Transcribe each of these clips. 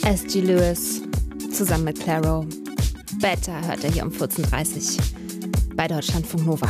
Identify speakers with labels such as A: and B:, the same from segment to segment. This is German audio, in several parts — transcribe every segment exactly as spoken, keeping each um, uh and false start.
A: S G Lewis zusammen mit Clairo. Better hört er hier um vierzehn Uhr dreißig bei Deutschlandfunk Nova.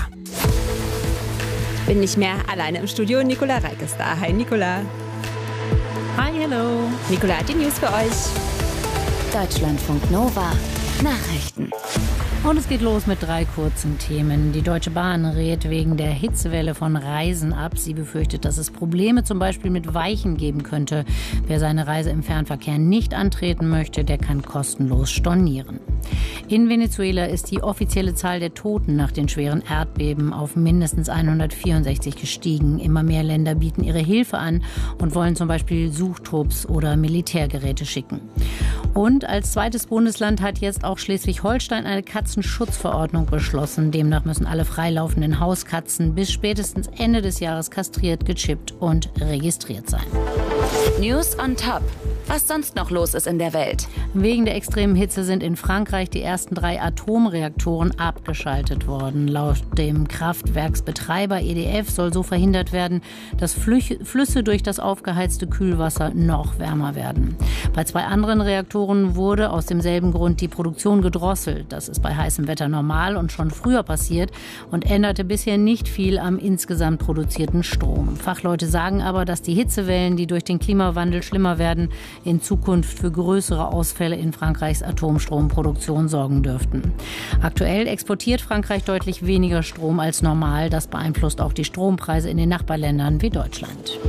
A: Bin nicht mehr alleine im Studio. Nicola Reik ist da. Hi Nicola.
B: Hi, hello.
A: Nicola hat die News für euch.
C: Deutschlandfunk Nova Nachrichten.
B: Und es geht los mit drei kurzen Themen. Die Deutsche Bahn rät wegen der Hitzewelle von Reisen ab. Sie befürchtet, dass es Probleme zum Beispiel mit Weichen geben könnte. Wer seine Reise im Fernverkehr nicht antreten möchte, der kann kostenlos stornieren. In Venezuela ist die offizielle Zahl der Toten nach den schweren Erdbeben auf mindestens hundertvierundsechzig gestiegen. Immer mehr Länder bieten ihre Hilfe an und wollen zum Beispiel Suchtrupps oder Militärgeräte schicken. Und als zweites Bundesland hat jetzt auch Schleswig-Holstein eine Katzenschutzverordnung beschlossen. Demnach müssen alle freilaufenden Hauskatzen bis spätestens Ende des Jahres kastriert, gechippt und registriert sein.
C: News on top. Was sonst noch los ist in der Welt.
B: Wegen der extremen Hitze sind in Frankreich die ersten drei Atomreaktoren abgeschaltet worden. Laut dem Kraftwerksbetreiber E D F soll so verhindert werden, dass Flüsse durch das aufgeheizte Kühlwasser noch wärmer werden. Bei zwei anderen Reaktoren wurde aus demselben Grund die Produktion gedrosselt. Das ist bei heißem Wetter normal und schon früher passiert und änderte bisher nicht viel am insgesamt produzierten Strom. Fachleute sagen aber, dass die Hitzewellen, die durch den Klimawandel schlimmer werden, in Zukunft für größere Ausfälle in Frankreichs Atomstromproduktion sorgen dürften. Aktuell exportiert Frankreich deutlich weniger Strom als normal. Das beeinflusst auch die Strompreise in den Nachbarländern wie Deutschland.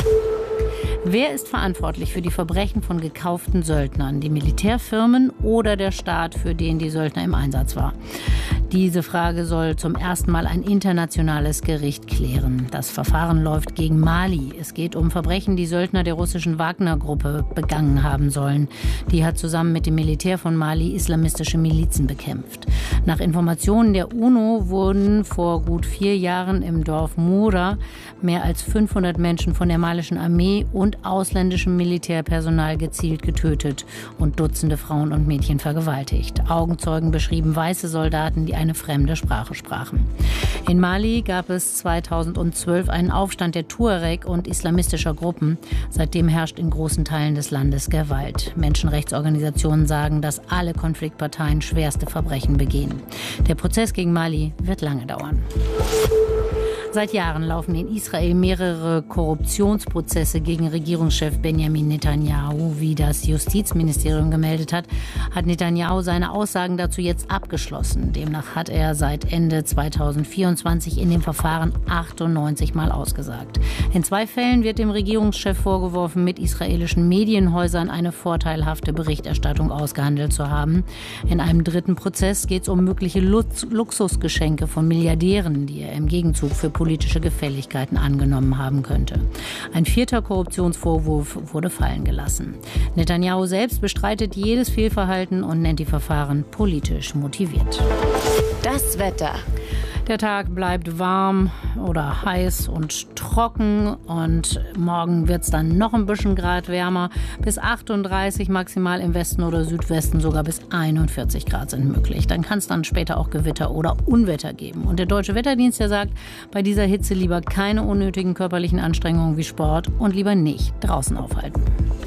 B: Wer ist verantwortlich für die Verbrechen von gekauften Söldnern? Die Militärfirmen oder der Staat, für den die Söldner im Einsatz war? Diese Frage soll zum ersten Mal ein internationales Gericht klären. Das Verfahren läuft gegen Mali. Es geht um Verbrechen, die Söldner der russischen Wagner-Gruppe begangen haben sollen. Die hat zusammen mit dem Militär von Mali islamistische Milizen bekämpft. Nach Informationen der UNO wurden vor gut vier Jahren im Dorf Moura mehr als fünfhundert Menschen von der malischen Armee und ausländischem Militärpersonal gezielt getötet und Dutzende Frauen und Mädchen vergewaltigt. Augenzeugen beschrieben weiße Soldaten, die eine fremde Sprache sprachen. In Mali gab es zweitausendzwölf einen Aufstand der Tuareg und islamistischer Gruppen. Seitdem herrscht in großen Teilen des Landes Gewalt. Menschenrechtsorganisationen sagen, dass alle Konfliktparteien schwerste Verbrechen begehen. Der Prozess gegen Mali wird lange dauern. Seit Jahren laufen in Israel mehrere Korruptionsprozesse gegen Regierungschef Benjamin Netanyahu. Wie das Justizministerium gemeldet hat, hat Netanyahu seine Aussagen dazu jetzt abgeschlossen. Demnach hat er seit Ende zweitausendvierundzwanzig in dem Verfahren achtundneunzig Mal ausgesagt. In zwei Fällen wird dem Regierungschef vorgeworfen, mit israelischen Medienhäusern eine vorteilhafte Berichterstattung ausgehandelt zu haben. In einem dritten Prozess geht es um mögliche Lux- Luxusgeschenke von Milliardären, die er im Gegenzug für politische Gefälligkeiten angenommen haben könnte. Ein vierter Korruptionsvorwurf wurde fallen gelassen. Netanyahu selbst bestreitet jedes Fehlverhalten und nennt die Verfahren politisch motiviert.
C: Das Wetter.
B: Der Tag bleibt warm oder heiß und trocken und morgen wird es dann noch ein bisschen Grad wärmer. Bis achtunddreißig maximal im Westen oder Südwesten, sogar bis einundvierzig Grad sind möglich. Dann kann es dann später auch Gewitter oder Unwetter geben. Und der Deutsche Wetterdienst, der sagt, bei dieser Hitze lieber keine unnötigen körperlichen Anstrengungen wie Sport und lieber nicht draußen aufhalten.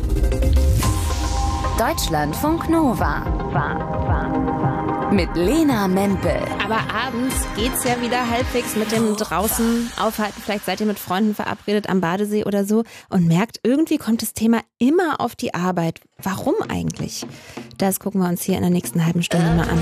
C: Deutschlandfunk Nova. War, war, war. Mit Lena Mempel.
A: Aber abends geht's ja wieder halbwegs mit dem draußen aufhalten. Vielleicht seid ihr mit Freunden verabredet am Badesee oder so und merkt, irgendwie kommt das Thema immer auf die Arbeit. Warum eigentlich? Das gucken wir uns hier in der nächsten halben Stunde mal an.